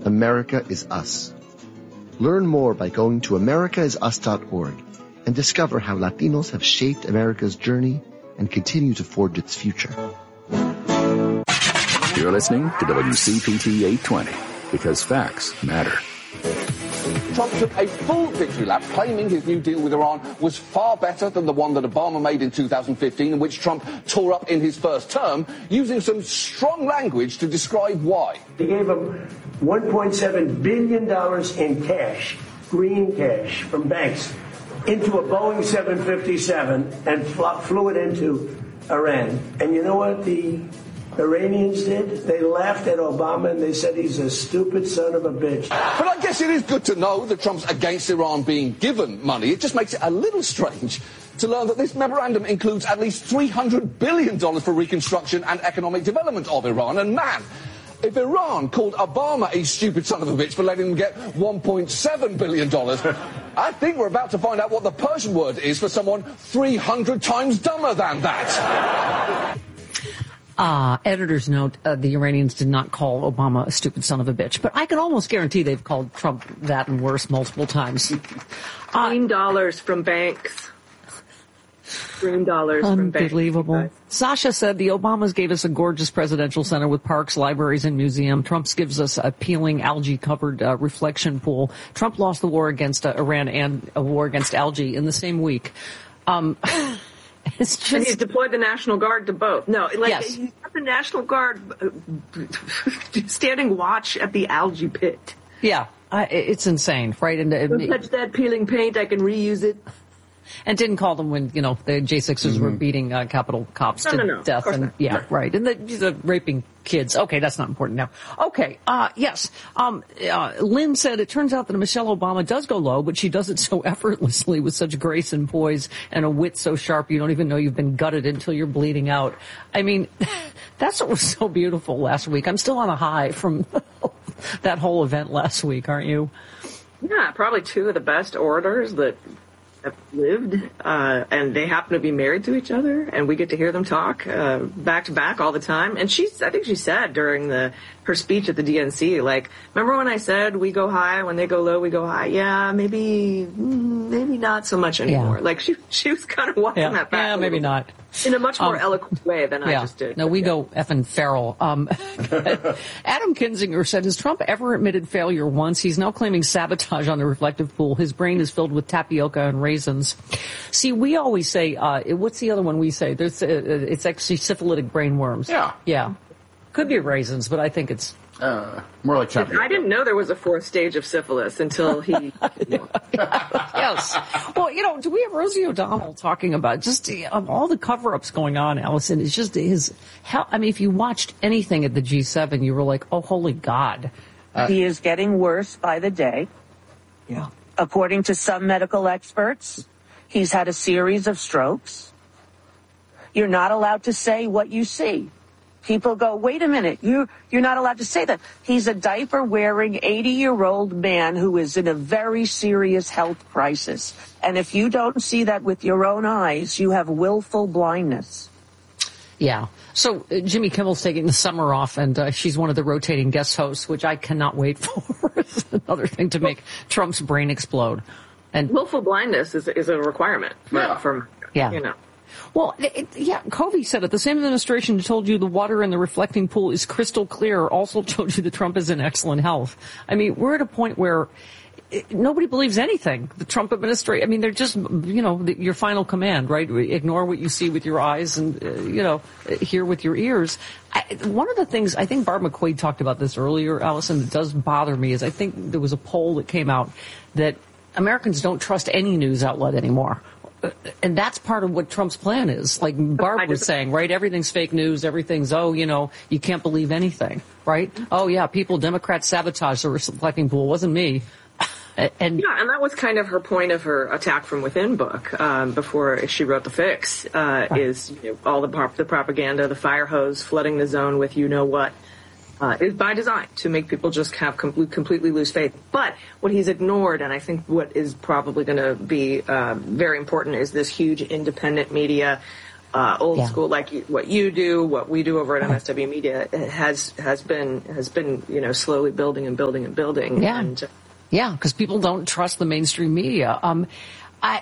America is Us. Learn more by going to americaisus.org and discover how Latinos have shaped America's journey and continue to forge its future. You're listening to WCPT 820, because facts matter. Trump took a full victory lap, claiming his new deal with Iran was far better than the one that Obama made in 2015, in which Trump tore up in his first term, using some strong language to describe why. They gave him $1.7 billion in cash, green cash, from banks, into a Boeing 757 and flew it into Iran. And you know what the Iranians did? They laughed at Obama and they said he's a stupid son of a bitch. But I guess it is good to know that Trump's against Iran being given money. It just makes it a little strange to learn that this memorandum includes at least $300 billion for reconstruction and economic development of Iran. And man, if Iran called Obama a stupid son of a bitch for letting them get $1.7 billion, I think we're about to find out what the Persian word is for someone 300 times dumber than that. Editor's note, the Iranians did not call Obama a stupid son of a bitch, but I can almost guarantee they've called Trump that and worse multiple times. Green dollars from banks. Green dollars from banks. Unbelievable. Sasha said the Obamas gave us a gorgeous presidential center with parks, libraries, and museum. Trump's gives us a peeling algae-covered reflection pool. Trump lost the war against Iran and a war against algae in the same week. It's just... And he's deployed the National Guard to both. No, like, yes. He's got the National Guard standing watch at the algae pit. Yeah, it's insane, right? And don't touch that peeling paint, I can reuse it. And didn't call them when, the J6ers were beating Capitol cops to death. And yeah, right. And the raping kids. Okay, that's not important now. Okay, yes. Lynn said it turns out that Michelle Obama does go low, but she does it so effortlessly with such grace and poise and a wit so sharp you don't even know you've been gutted until you're bleeding out. I mean, that's what was so beautiful last week. I'm still on a high from that whole event last week, aren't you? Yeah, probably two of the best orators that have lived, and they happen to be married to each other, and we get to hear them talk back to back all the time. And I think she said during her speech at the DNC, like, remember when I said we go high, when they go low, we go high? Yeah, maybe not so much anymore. Yeah. Like she was kind of walking that back. Yeah, maybe not. In a much more eloquent way than I just did. No, we go effing feral. Adam Kinzinger said, has Trump ever admitted failure once? He's now claiming sabotage on the reflective pool. His brain is filled with tapioca and raisins. See, we always say, what's the other one we say? It's actually syphilitic brain worms. Yeah. Yeah. Could be raisins, but I think it's... more like tapioca. I didn't know there was a fourth stage of syphilis until he... Yes. Well, do we have Rosie O'Donnell talking about just all the cover-ups going on, Allison? It's just if you watched anything at the G7, you were like, oh, holy God. He is getting worse by the day. Yeah. According to some medical experts, he's had a series of strokes. You're not allowed to say what you see. People go, wait a minute, you're not allowed to say that. He's a diaper-wearing 80-year-old man who is in a very serious health crisis. And if you don't see that with your own eyes, you have willful blindness. Yeah. So Jimmy Kimmel's taking the summer off, and she's one of the rotating guest hosts, which I cannot wait for. It's another thing to make Trump's brain explode. And willful blindness is a requirement for Well, Covey said it. The same administration told you the water in the reflecting pool is crystal clear also told you that Trump is in excellent health. I mean, we're at a point where nobody believes anything. The Trump administration, I mean, they're just, your final command, right? Ignore what you see with your eyes and, hear with your ears. One of the things, I think Barb McQuaid talked about this earlier, Allison, that does bother me is I think there was a poll that came out that Americans don't trust any news outlet anymore. And that's part of what Trump's plan is. Like Barb was saying, right? Everything's fake news. Everything's, you can't believe anything, right? Oh, yeah, Democrats sabotaged the reflecting pool. It wasn't me. And that was kind of her point of her Attack from Within book before she wrote The Fix, is all the propaganda, the fire hose flooding the zone with what. Is by design to make people just have completely lose faith. But what he's ignored, and I think what is probably going to be very important, is this huge independent media old school, like what you do, what we do over at MSW Media, has been slowly building and building and building. Yeah, and, because people don't trust the mainstream media. I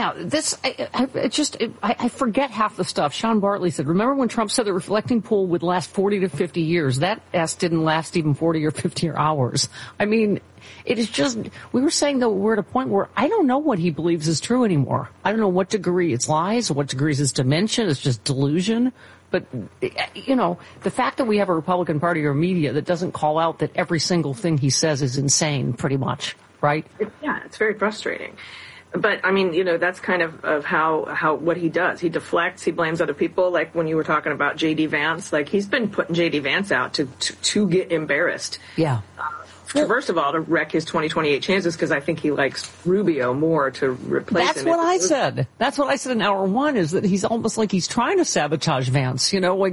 forget half the stuff. Sean Bartley said, remember when Trump said the reflecting pool would last 40 to 50 years? That didn't last even 40 or 50 hours. I mean, it is just, we were saying that we're at a point where I don't know what he believes is true anymore. I don't know what degree it's lies, what degree is dementia, it's just delusion. But, the fact that we have a Republican Party or media that doesn't call out that every single thing he says is insane, pretty much, right? It's very frustrating. But, I mean, that's kind of how what he does. He deflects, he blames other people, like when you were talking about J.D. Vance. Like, he's been putting J.D. Vance out to get embarrassed. Yeah. First of all, to wreck his 2028 chances, because I think he likes Rubio more to replace him. That's what I said. That's what I said in hour one, is that he's almost like he's trying to sabotage Vance.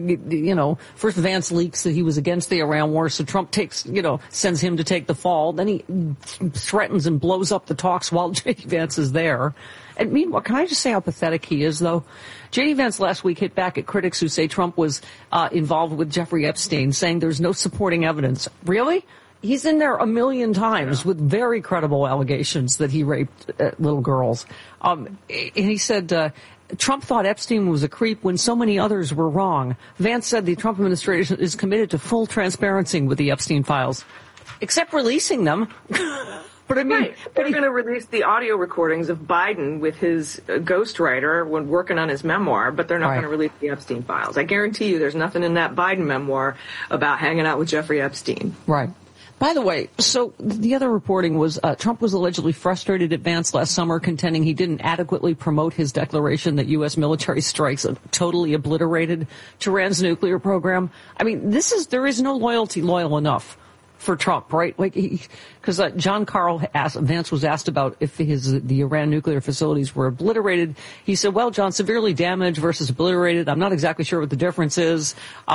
First Vance leaks that he was against the Iran war, so Trump sends him to take the fall. Then he threatens and blows up the talks while J.D. Vance is there. And meanwhile, can I just say how pathetic he is, though? J.D. Vance last week hit back at critics who say Trump was involved with Jeffrey Epstein, saying there's no supporting evidence. Really? He's in there a million times with very credible allegations that he raped little girls. And he said Trump thought Epstein was a creep when so many others were wrong. Vance said the Trump administration is committed to full transparency with the Epstein files, except releasing them. But I mean, they're going to release the audio recordings of Biden with his ghostwriter when working on his memoir, but they're not going to release the Epstein files. I guarantee you there's nothing in that Biden memoir about hanging out with Jeffrey Epstein. Right. By the way, so the other reporting was Trump was allegedly frustrated at Vance last summer, contending he didn't adequately promote his declaration that U.S. military strikes totally obliterated Tehran's nuclear program. I mean, there is no loyalty loyal enough for Trump, right? Like, because John Carl Vance was asked about if the Iran nuclear facilities were obliterated. He said, well, John, severely damaged versus obliterated. I'm not exactly sure what the difference is.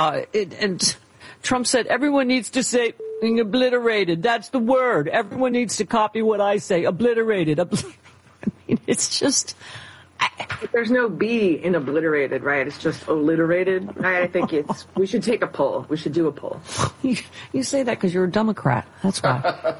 And Trump said, everyone needs to say obliterated. That's the word. Everyone needs to copy what I say. Obliterated. I mean, it's just... There's no B in obliterated, right? It's just alliterated. I think we should take a poll. We should do a poll. You say that because you're a Democrat. That's why.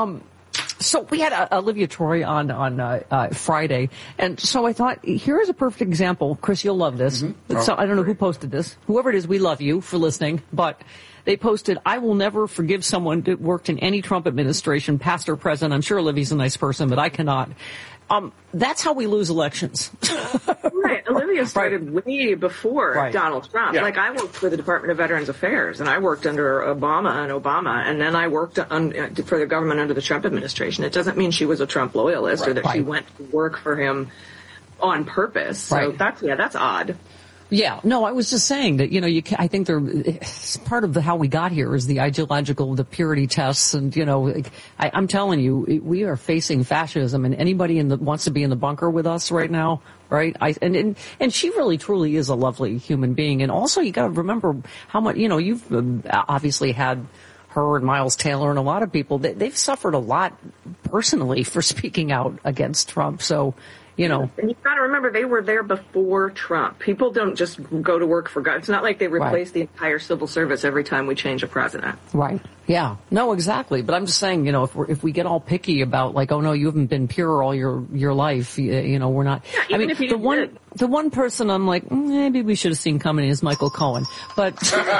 So we had Olivia Troy on Friday, and so I thought, here is a perfect example. Chris, you'll love this. Mm-hmm. So I don't know who posted this. Whoever it is, we love you for listening. But they posted, I will never forgive someone that worked in any Trump administration, past or present. I'm sure Olivia's a nice person, but I cannot. That's how we lose elections. Right. Olivia started way before Donald Trump. Yeah. Like, I worked for the Department of Veterans Affairs, and I worked under Obama, and then I worked for the government under the Trump administration. It doesn't mean she was a Trump loyalist or that she went to work for him on purpose. So that's odd. Yeah, no, I was just saying that, I think part of how we got here is the the purity tests. And, I'm telling you, we are facing fascism, and anybody wants to be in the bunker with us right now, right? And she really truly is a lovely human being. And also you got to remember how much, you've obviously had her and Miles Taylor and a lot of people, they've suffered a lot personally for speaking out against Trump. So, And you've got to remember, they were there before Trump. People don't just go to work for God. It's not like they replace the entire civil service every time we change a president. Right. Yeah. No, exactly. But I'm just saying, if we get all picky about like, oh no, you haven't been pure all your life, we're not. Yeah, I mean, the one person I'm like, maybe we should have seen coming is Michael Cohen, but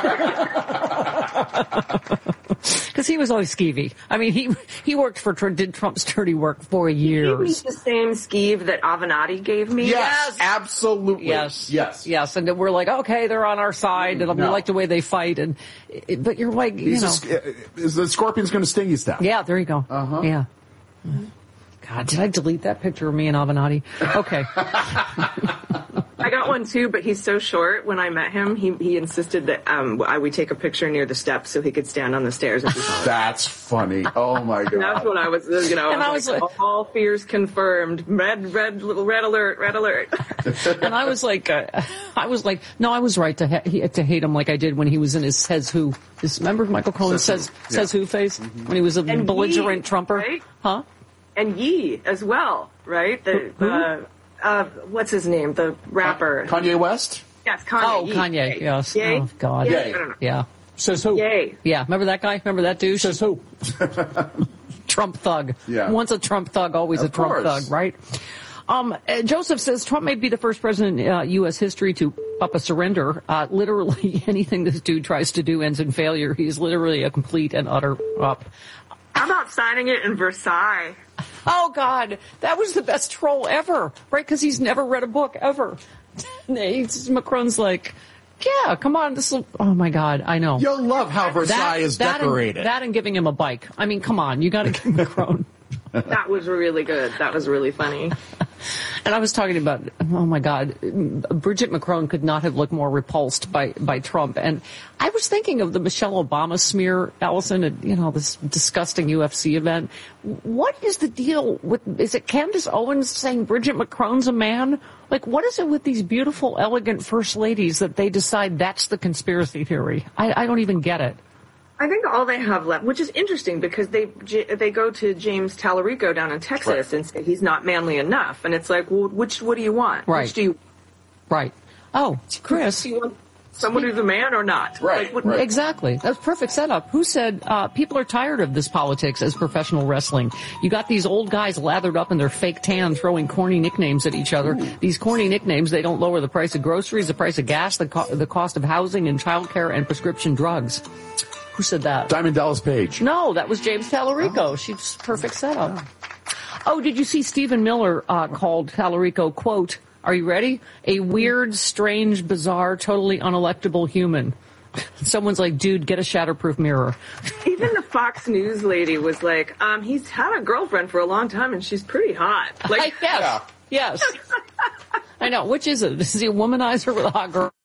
because he was always skeevy. I mean, he worked did Trump's dirty work for years. He was the same skeeve that Avenatti gave me. Yes, absolutely. Yes. And we're like, okay, they're on our side, and we like the way they fight. But you're like, is the scorpion's going to sting you, Steph? Yeah, there you go. Uh-huh. Yeah. God, did I delete that picture of me and Avenatti? Okay. I got one too, but he's so short. When I met him, he insisted that I would take a picture near the steps so he could stand on the stairs. That's funny. Oh my God. That's what I was, and I was like, all fears confirmed. Red alert. And I was like, no, I was right to hate him like I did when he was in his Says Who. Remember Michael Cohen Says Who face when he was a belligerent Trumper, right? Huh? And Yee as well, right? What's his name? The rapper. Kanye West? Yes, Kanye. Oh, Kanye, yes. Yay. Oh, God. Yay. I don't know. Yeah. Says who? Yay. Yeah, remember that guy? Remember that douche? Says who? Trump thug. Yeah. Once a Trump thug, always a Trump thug, right? Joseph says Trump may be the first president in U.S. history to up a surrender. Literally anything this dude tries to do ends in failure. He's literally a complete and utter up. How about signing it in Versailles? Oh, God. That was the best troll ever, right? Because he's never read a book, ever. Macron's like, yeah, come on. Oh, my God. I know. You'll love how Versailles is decorated. That and giving him a bike. I mean, come on. You got to give Macron. That was really good. That was really funny. And I was talking about, oh my God, Bridget Macron could not have looked more repulsed by Trump. And I was thinking of the Michelle Obama smear, Allison, at, this disgusting UFC event. What is the deal with, is it Candace Owens saying Bridget Macron's a man? Like, what is it with these beautiful, elegant first ladies that they decide that's the conspiracy theory? I don't even get it. I think all they have left, which is interesting because they go to James Tallarico down in Texas and say he's not manly enough, and it's like, well, what do you want? Right. Which do you? Right. Oh, Chris, do you want someone who's a man or not? Right. Like, Exactly. That's perfect setup. Who said people are tired of this politics as professional wrestling? You got these old guys lathered up in their fake tan, throwing corny nicknames at each other. Ooh. These corny nicknames, they don't lower the price of groceries, the price of gas, the cost of housing and childcare and prescription drugs. Who said that? Diamond Dallas Page. No, that was James Tallarico. Oh. She's perfect setup. Oh, did you see Stephen Miller called Tallarico, quote, are you ready? A weird, strange, bizarre, totally unelectable human. Someone's like, dude, get a shatterproof mirror. Even the Fox News lady was like, he's had a girlfriend for a long time and she's pretty hot. Like, yes. I know. Which is it? Is he a womanizer with a hot girl?